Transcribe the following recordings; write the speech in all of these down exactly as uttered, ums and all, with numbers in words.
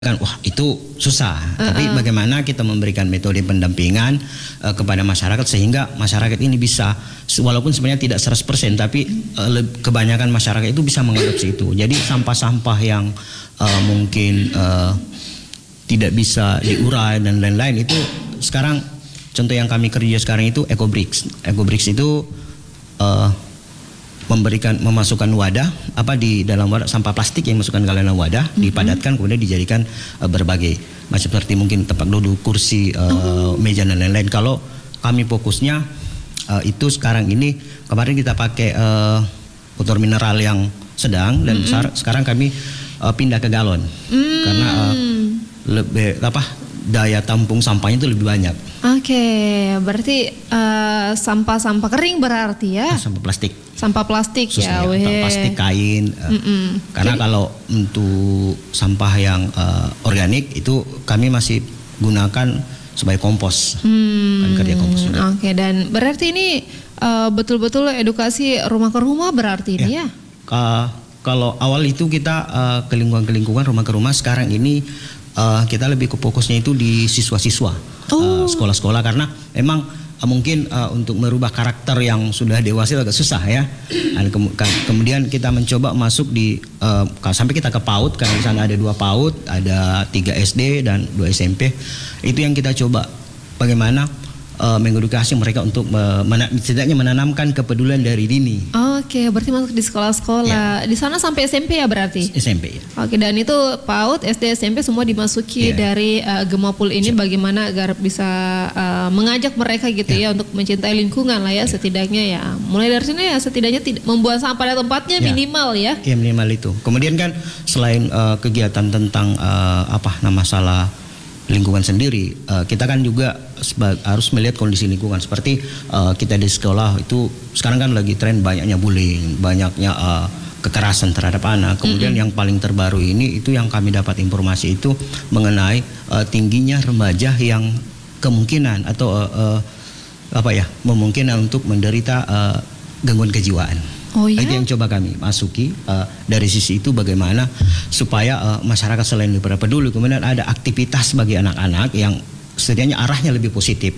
kan wah itu susah, Uh-uh. tapi bagaimana kita memberikan metode pendampingan uh, kepada masyarakat sehingga masyarakat ini bisa, walaupun sebenarnya tidak seratus persen tapi uh, kebanyakan masyarakat itu bisa mengadopsi itu. Jadi sampah-sampah yang uh, mungkin uh, tidak bisa diurai dan lain-lain itu sekarang, contoh yang kami kerja sekarang itu EcoBricks. EcoBricks itu uh, memberikan memasukkan wadah apa di dalam wadah sampah plastik yang masukkan ke dalam wadah, mm-hmm. dipadatkan kemudian dijadikan uh, berbagai macam seperti mungkin tempat duduk, kursi, uh, oh. meja dan lain-lain. Kalau kami fokusnya uh, itu sekarang ini, kemarin kita pakai uh, botol mineral yang sedang dan mm-hmm. besar, sekarang kami uh, pindah ke galon mm. karena uh, lebih apa daya tampung sampahnya itu lebih banyak. Oke, okay, berarti uh, sampah-sampah kering berarti ya? Nah, sampah plastik. Sampah plastik Susnya, ya, plastik, kain. Uh, karena Jadi, kalau untuk sampah yang uh, organik itu kami masih gunakan sebagai kompos, hmm, kan kerja kompos juga. Oke, okay, dan berarti ini uh, betul-betul edukasi rumah ke rumah berarti ini ya? ya? Uh, kalau awal itu kita uh, ke lingkungan-lingkungan, rumah ke rumah, sekarang ini Uh, kita lebih ke fokusnya itu di siswa-siswa, oh. uh, sekolah-sekolah, karena memang uh, mungkin uh, untuk merubah karakter yang sudah dewasa agak susah ya. Dan ke- kemudian kita mencoba masuk di uh, sampai kita ke PAUD, karena di sana ada dua PAUD, ada tiga S D dan dua S M P. Itu yang kita coba bagaimana uh, mengedukasi mereka untuk uh, mena- setidaknya menanamkan kepedulian dari dini. Oke, berarti masuk di sekolah-sekolah. Ya. Di sana sampai S M P ya berarti? S M P ya. Oke, dan itu PAUD, S D, S M P semua dimasuki ya. dari uh, Gemapul ini. Siap. Bagaimana agar bisa uh, mengajak mereka gitu ya. ya untuk mencintai lingkungan lah ya, ya. Setidaknya ya. Mulai dari sini ya setidaknya tidak membuang sampah pada tempatnya ya. minimal ya. Iya, minimal itu. Kemudian kan selain uh, kegiatan tentang uh, apa nama masalah lingkungan sendiri, uh, kita kan juga seba- harus melihat kondisi lingkungan. Seperti uh, kita di sekolah itu sekarang kan lagi tren banyaknya bullying, banyaknya uh, kekerasan terhadap anak. Kemudian mm-hmm. yang paling terbaru ini itu yang kami dapat informasi itu mengenai uh, tingginya remaja yang kemungkinan atau uh, uh, apa ya memungkinkan untuk menderita uh, gangguan kejiwaan. Oh, ya? Itu yang coba kami masuki uh, dari sisi itu bagaimana supaya uh, masyarakat selain daripada peduli, kemudian ada aktivitas bagi anak-anak yang setidaknya arahnya lebih positif.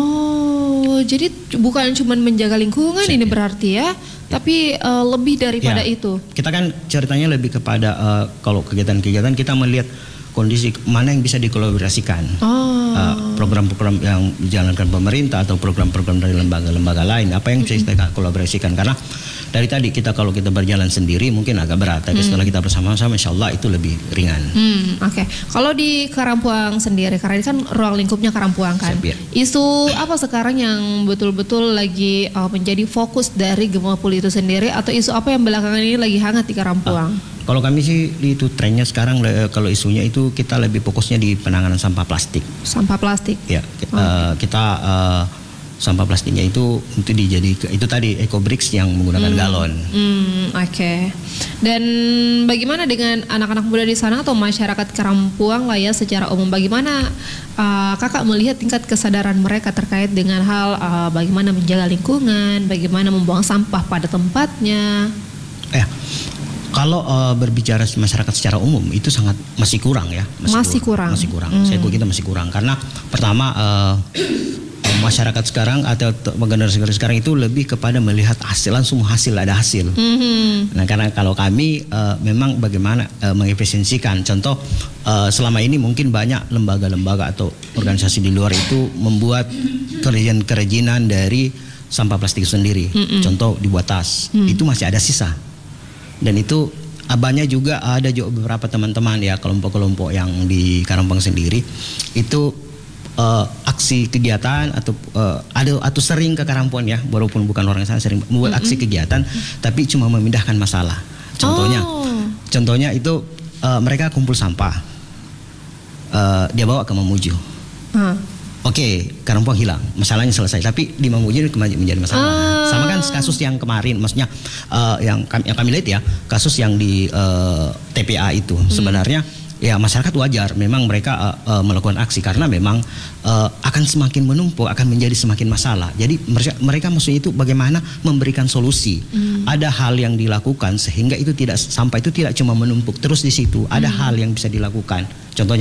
Oh, jadi bukan cuma menjaga lingkungan Siap, ini ya. berarti ya, ya. tapi uh, lebih daripada ya. itu. Kita kan ceritanya lebih kepada uh, kalau kegiatan-kegiatan kita melihat kondisi mana yang bisa dikolaborasikan. Oh. Uh, program-program yang dijalankan pemerintah atau program-program dari lembaga-lembaga lain, apa yang bisa kita kolaborasikan, karena dari tadi kita kalau kita berjalan sendiri mungkin agak berat, tapi hmm. setelah kita bersama-sama insya Allah itu lebih ringan. Hmm, Oke, okay. Kalau di Karampuang sendiri, karena ini kan ruang lingkupnya Karampuang kan, Siap, ya. Isu apa sekarang yang betul-betul lagi uh, menjadi fokus dari Gemapul itu sendiri, atau isu apa yang belakangan ini lagi hangat di Karampuang? Uh. Kalau kami sih itu trennya sekarang, kalau isunya itu kita lebih fokusnya di penanganan sampah plastik. Sampah plastik. Ya, okay. uh, kita uh, sampah plastiknya itu untuk dijadi itu tadi EcoBricks yang menggunakan hmm. galon. Hmm, Oke. Okay. Dan bagaimana dengan anak-anak muda di sana atau masyarakat Karampuang lah ya secara umum? Bagaimana uh, kakak melihat tingkat kesadaran mereka terkait dengan hal uh, bagaimana menjaga lingkungan, bagaimana membuang sampah pada tempatnya? Eh. Kalau uh, berbicara masyarakat secara umum itu sangat masih kurang ya, masih, masih kurang, masih kurang. Hmm. Saya kira kita masih kurang karena pertama uh, masyarakat sekarang atau generasi sekarang itu lebih kepada melihat hasil, langsung hasil ada hasil. Hmm. Nah karena kalau kami uh, memang bagaimana uh, mengefisiensikan, contoh uh, selama ini mungkin banyak lembaga-lembaga atau organisasi di luar itu membuat kerajinan-kerajinan dari sampah plastik sendiri. Hmm. Contoh dibuat tas, hmm. itu masih ada sisa. Dan itu abahnya juga ada juga beberapa teman-teman ya, kelompok-kelompok yang di Karampuang sendiri itu uh, aksi kegiatan atau uh, ada atau sering ke Karampuang ya, walaupun bukan orang sana, sering membuat mm-hmm. aksi kegiatan tapi cuma memindahkan masalah. Contohnya, oh. contohnya itu uh, mereka kumpul sampah, uh, dia bawa ke Mamuju. Uh. Oke, okay, Karampuang hilang, masalahnya selesai. Tapi di Mamuju kembali menjadi masalah. Ah. Sama kan kasus yang kemarin, maksudnya uh, yang kami yang kami lihat ya, kasus yang di uh, T P A itu hmm. sebenarnya ya masyarakat wajar memang mereka uh, uh, melakukan aksi karena memang uh, akan semakin menumpuk, akan menjadi semakin masalah. Jadi mereka, mereka maksudnya itu bagaimana memberikan solusi. Hmm. Ada hal yang dilakukan sehingga itu tidak sampai itu tidak cuma menumpuk terus di situ. Ada hmm. hal yang bisa dilakukan. Contohnya